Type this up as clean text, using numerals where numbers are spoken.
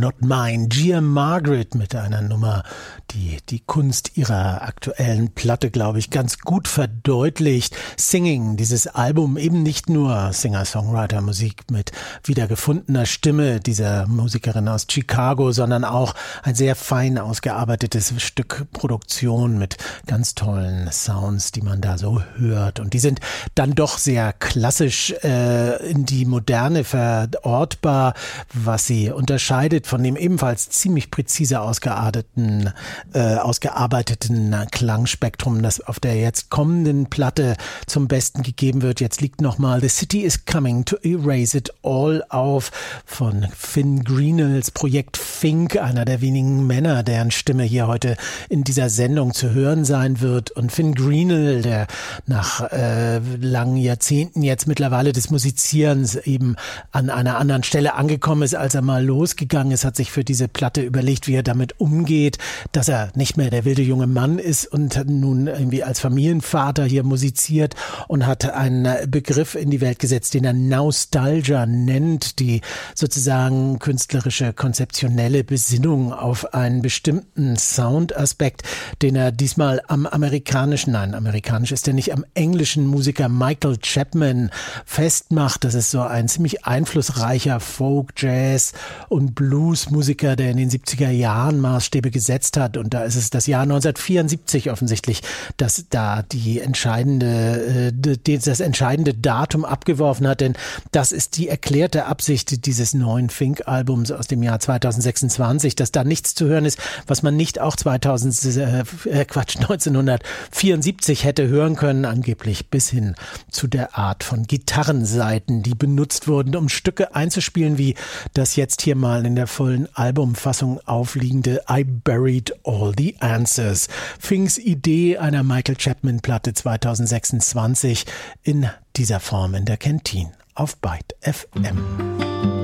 Not Mine. Gia Margaret mit einer Nummer, die die Kunst ihrer aktuellen Platte, glaube ich, ganz gut verdeutlicht. Singing, dieses Album, eben nicht nur Singer-Songwriter-Musik mit wiedergefundener Stimme dieser Musikerin aus Chicago, sondern auch ein sehr fein ausgearbeitetes Stück Produktion mit ganz tollen Sounds, die man da so hört. Und die sind dann doch sehr klassisch in die Moderne verortbar, was sie unterscheidet von dem ebenfalls ziemlich präzise ausgearbeiteten Klangspektrum, das auf der jetzt kommenden Platte zum Besten gegeben wird. Jetzt liegt nochmal The City is Coming to Erase It All auf von Finn Greenells Projekt Fink, einer der wenigen Männer, deren Stimme hier heute in dieser Sendung zu hören sein wird. Und Finn Greenell, der nach langen Jahrzehnten jetzt mittlerweile des Musizierens eben an einer anderen Stelle angekommen ist, als er mal losgegangen ist, hat sich für diese Platte überlegt, wie er damit umgeht, dass er nicht mehr der wilde junge Mann ist und nun irgendwie als Familienvater hier musiziert, und hat einen Begriff in die Welt gesetzt, den er Nostalgia nennt, die sozusagen künstlerische, konzeptionelle Besinnung auf einen bestimmten Soundaspekt, den er diesmal am amerikanischen ist er nicht, am englischen Musiker Michael Chapman festmacht. Das ist so ein ziemlich einflussreicher Folk, Jazz und Blues-Musiker, der in den 70er Jahren Maßstäbe gesetzt hat. Und da ist es das Jahr 1974 offensichtlich, dass da das entscheidende Datum abgeworfen hat. Denn das ist die erklärte Absicht dieses neuen Fink-Albums aus dem Jahr 2026, dass da nichts zu hören ist, was man nicht auch 1974 hätte hören können, angeblich bis hin zu der Art von Gitarrenseiten, die benutzt wurden, um Stücke einzuspielen, wie das jetzt hier mal in der vollen Albumfassung aufliegende I Buried All the Answers. Finks Idee einer Michael Chapman-Platte 2026 in dieser Form in der Canteen auf Byte FM.